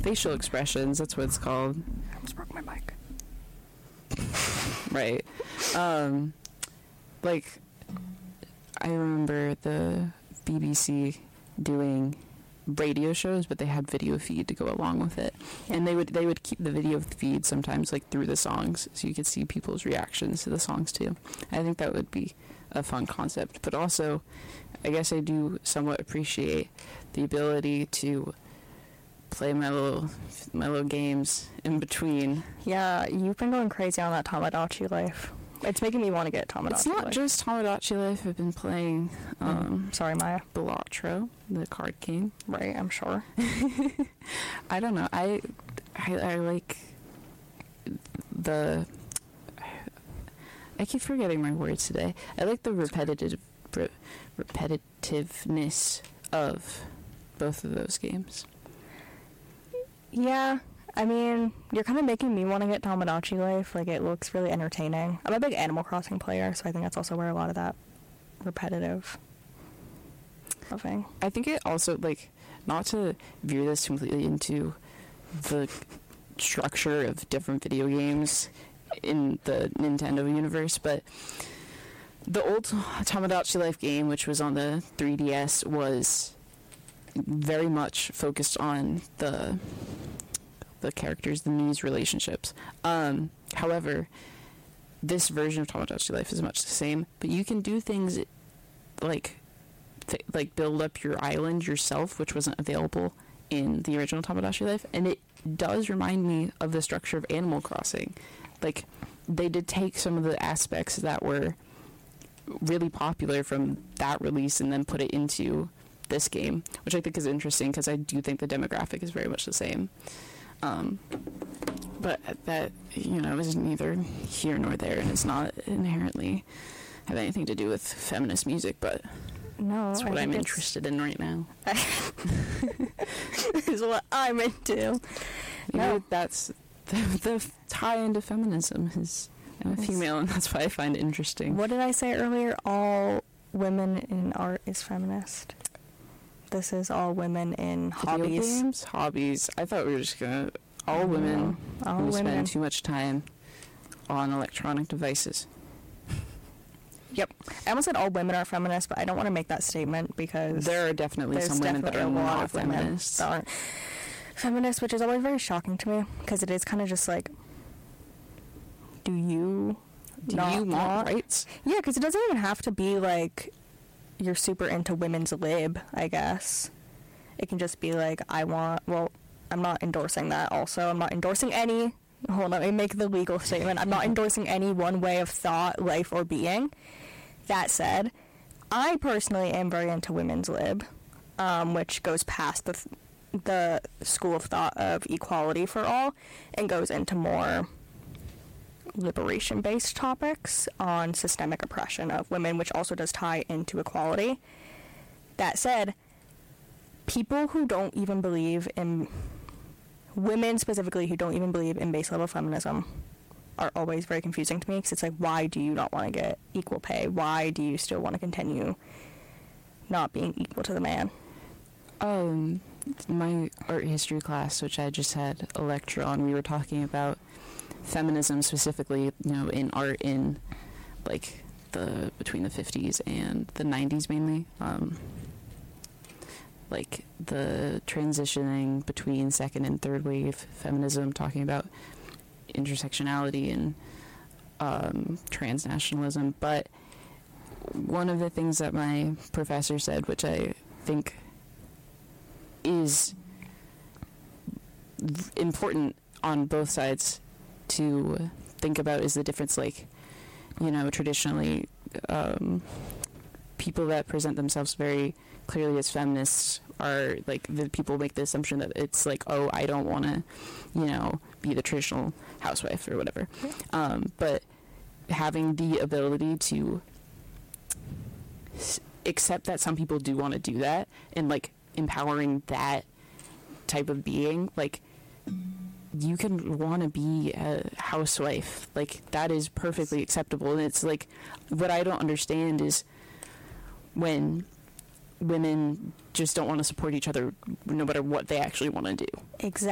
facial expressions, that's what it's called. I almost broke my mic. Right. Like, I remember the BBC doing radio shows, but they had video feed to go along with it, and they would keep the video feed sometimes like through the songs, so you could see people's reactions to the songs too. I think that would be a fun concept, but also I guess I do somewhat appreciate the ability to play my little games in between. Yeah, you've been going crazy on that Tamagotchi life. It's making me want to get Tamagotchi. It's not life. just Tamagotchi life. I've been playing Sorry, Maya. Balatro, the card game. Right, I'm sure. I don't know. I like the... I keep forgetting my words today. I like the repetitiveness of both of those games. Yeah, I mean, you're kind of making me want to get Tamagotchi life. Like, it looks really entertaining. I'm a big Animal Crossing player, so I think that's also where a lot of that repetitive thing. I think it also, like, not to veer this completely into the structure of different video games in the Nintendo universe, but the old Tamagotchi Life game, which was on the 3DS, was very much focused on the characters, the Mii's relationships. However, this version of Tamagotchi Life is much the same, but you can do things like build up your island yourself, which wasn't available in the original Tamagotchi Life, and it does remind me of the structure of Animal Crossing. Like, they did take some of the aspects that were really popular from that release and then put it into this game, which I think is interesting because I do think the demographic is very much the same. But that, is neither here nor there, and it's not inherently have anything to do with feminist music, but no, that's what I'm interested in right now. Is what I'm into. No, that's the tie into feminism is I'm a female, and that's why I find it interesting. What did I say earlier? All women in art is feminist. This is all women in hobbies. Games? Hobbies. I thought we were just gonna all women who spend too much time on electronic devices. Yep. I almost said all women are feminists, but I don't want to make that statement because there are definitely some women that are not feminists. That aren't feminists, which is always very shocking to me because it is kind of just like, do you want rights? Yeah, because it doesn't even have to be like you're super into women's lib, I guess. It can just be like, I'm not endorsing that also. I'm not endorsing any, hold on, let me make the legal statement. I'm not endorsing any one way of thought, life, or being. That said, I personally am very into women's lib, which goes past the school of thought of equality for all and goes into more liberation-based topics on systemic oppression of women, which also does tie into equality. That said, people who don't even believe in women specifically who don't even believe in base level feminism are always very confusing to me because it's like, why do you not want to get equal pay? Why do you still want to continue not being equal to the man? My art history class, which I just had a lecture on, we were talking about feminism specifically, in art in like between the 50s and the 90s mainly. Like the transitioning between second and third wave feminism, talking about intersectionality and transnationalism. But one of the things that my professor said, which I think is important on both sides to think about, is the difference, like, traditionally people that present themselves very clearly as feminists are like the people make the assumption that it's like, oh, I don't want to be the traditional housewife or whatever. But having the ability to accept that some people do want to do that and like empowering that type of being, like, you can want to be a housewife, like that is perfectly acceptable. And it's like, what I don't understand is when women just don't want to support each other no matter what they actually want to do. Exactly.